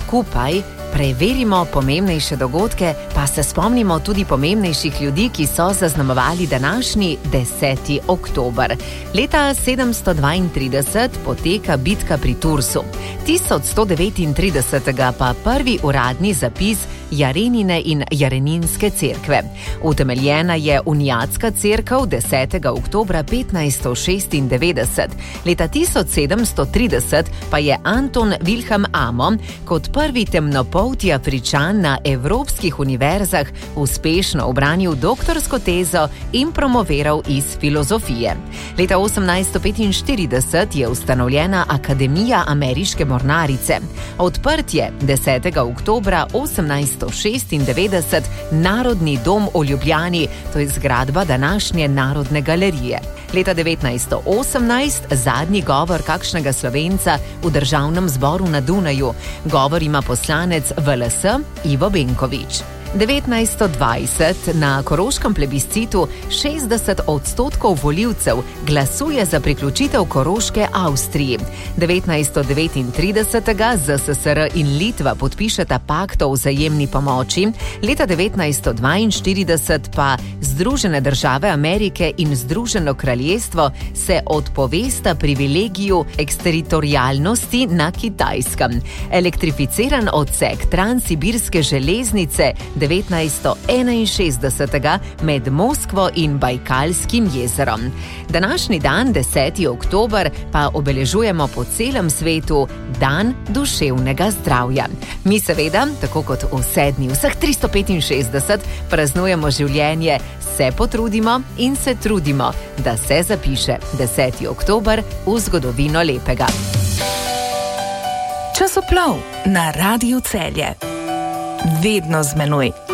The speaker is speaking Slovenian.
skupaj preverimo pomembnejše dogodke, pa se spomnimo tudi pomembnejših ljudi, ki so zaznamovali današnji 10. oktober. Leta 732 poteka bitka pri Tursu. 1139 pa prvi uradni zapis Jarenine in Jareninske cerkve. Utemeljena je Uniatska cerkev 10. oktobra 1596. Leta 1730 pa je Anton Wilhelm Amo kot prvi temnopolti Afričan na evropskih univerzah uspešno ubranil doktorsko tezo in promoviral iz filozofije. Leta 1845 je ustanovljena Akademija ameriške mornarice. Odprtje 10. oktobra 1896 Narodni dom v Ljubljani, to je zgradba današnje Narodne galerije. Leta 1918 zadnji govor kakšnega Slovenca v Državnem zboru na Dunaju. Govor ima poslanec VLS Ivo Benkovič. 1920 na koroškem plebiscitu 60% volivcev glasuje za priključitev Koroške Avstriji. 1939 ZSSR in Litva podpišeta pakt o vzajemni pomoči. Leta 1942 pa Združene države Amerike in Združeno kraljestvo se odpovesta privilegiju eksteritorialnosti na Kitajskem. Elektrificiran odsek Transsibirske železnice 1961 med Moskvo in Bajkalskim jezerom. Današnji dan, 10. oktober, pa obeležujemo po celem svetu Dan duševnega zdravja. Mi seveda, tako kot vse dni, vseh 365, praznujemo življenje, se potrudimo in se trudimo, da se zapiše 10. oktober v zgodovino lepega. Časoplov na Radiu Celje. Vedno z menoj.